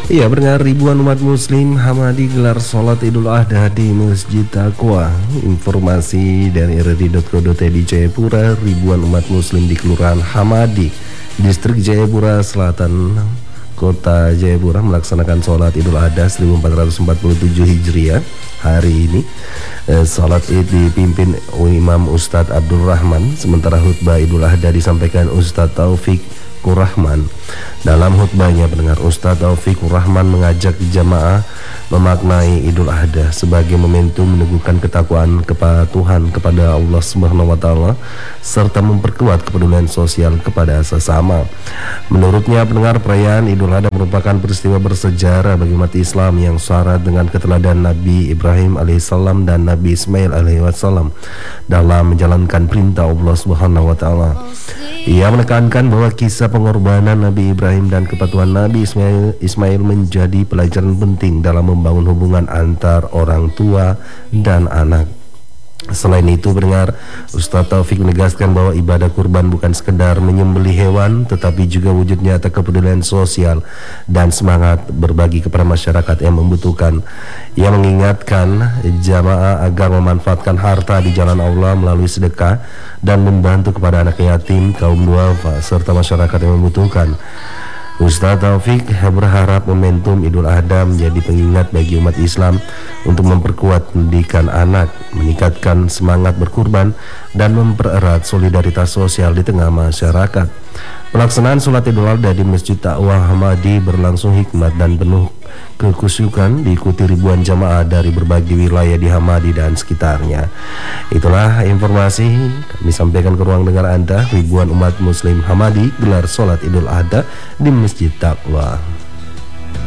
Iya, pendengar, ribuan umat muslim Hamadi gelar sholat Idul Adha di Masjid Taqwa. Informasi dari rri.co.id Jayapura, ribuan umat muslim di Kelurahan Hamadi, Distrik Jayapura Selatan, Kota Jayapura melaksanakan sholat Idul Adha 1447 Hijriah hari ini. Sholat Id dipimpin Imam Ustadz Abdul Rahman, sementara khutbah Idul Adha disampaikan Ustadz Taufik Kurrahman. Dalam khutbahnya, pendengar, Ustadz Taufik Kurrahman mengajak jamaah memaknai Idul Adha sebagai momentum meneguhkan ketakwaan kepatuhan kepada Allah Subhanahu wa taala serta memperkuat kepedulian sosial kepada sesama. Menurutnya, pendengar, perayaan Idul Adha merupakan peristiwa bersejarah bagi umat Islam yang syarat dengan keteladanan Nabi Ibrahim alaihissalam dan Nabi Ismail alaihissalam dalam menjalankan perintah Allah Subhanahu wa taala. Ia menekankan bahwa kisah pengorbanan Nabi Ibrahim dan kepatuhan Nabi Ismail menjadi pelajaran penting dalam membangun hubungan antar orang tua dan anak. Selain itu, pendengar, Ustadz Taufik menegaskan bahwa ibadah kurban bukan sekedar menyembelih hewan, tetapi juga wujud nyata kepedulian sosial dan semangat berbagi kepada masyarakat yang membutuhkan. Ia mengingatkan jamaah agar memanfaatkan harta di jalan Allah melalui sedekah dan membantu kepada anak yatim, kaum duafa, serta masyarakat yang membutuhkan. Ustadz Taufik berharap momentum Idul Adha menjadi pengingat bagi umat Islam untuk memperkuat pendidikan anak, meningkatkan semangat berkurban, dan mempererat solidaritas sosial di tengah masyarakat. Pelaksanaan sholat Idul Adha di Masjid Taqwa Hamadi berlangsung hikmat dan penuh kekhusyukan, diikuti ribuan jamaah dari berbagai wilayah di Hamadi dan sekitarnya. Itulah informasi kami sampaikan ke ruang dengar Anda. Ribuan umat muslim Hamadi gelar sholat Idul Adha di Masjid Taqwa.